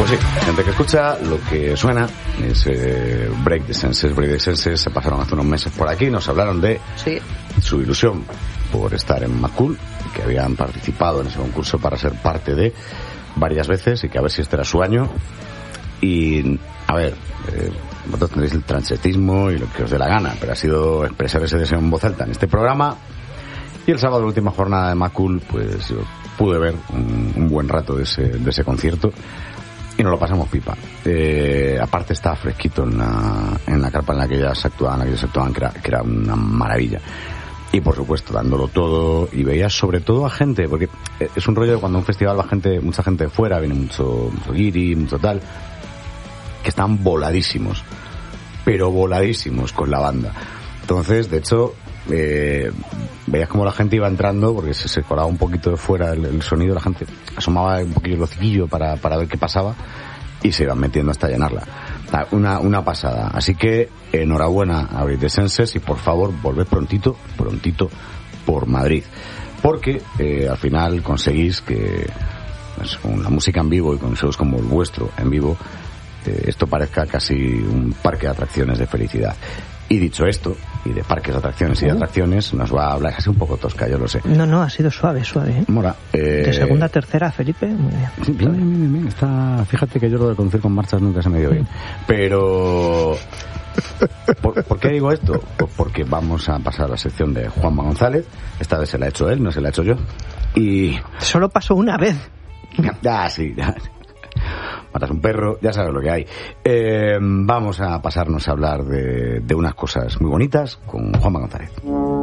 Pues sí, gente que escucha lo que suena es Break the Senses. Break the Senses se pasaron hace unos meses por aquí, nos hablaron de su ilusión por estar en McCool, que habían participado en ese concurso para ser parte de varias veces y que a ver si este era su año. Y, a ver, vosotros tendréis el transetismo y lo que os dé la gana, pero ha sido expresar ese deseo en voz alta en este programa. Y el sábado, la última jornada de McCool, pues yo pude ver un buen rato de ese concierto y nos lo pasamos pipa. Aparte estaba fresquito en la carpa en la que ellos actuaban, que era una maravilla. Y por supuesto dándolo todo, y veías sobre todo a gente, porque es un rollo de cuando a un festival va mucha gente de fuera, viene mucho guiri, mucho tal, que están voladísimos, pero voladísimos con la banda. Entonces, de hecho, veías como la gente iba entrando, porque se colaba un poquito de fuera el sonido, la gente asomaba un poquillo el hociquillo para ver qué pasaba, y se iban metiendo hasta llenarla. Una pasada. Así que enhorabuena a Break the Senses y por favor volved prontito por Madrid, porque al final conseguís que pues, con la música en vivo y con shows como el vuestro en vivo, esto parezca casi un parque de atracciones de felicidad. Y dicho esto, y de parques de atracciones y de atracciones, nos va a hablar, casi un poco tosca, yo lo sé. No, ha sido suave, ¿eh? Mora, de segunda a tercera, Felipe, muy bien. Sí, bien. Fíjate que yo lo de conducir con marchas nunca se me dio bien. Pero, ¿por qué digo esto? Pues porque vamos a pasar a la sección de Juanma González. Esta vez se la ha hecho él, no se la he hecho yo. Y... Solo pasó una vez. Sí. Matas un perro, ya sabes lo que hay. Vamos a pasarnos a hablar de unas cosas muy bonitas con Juanma González.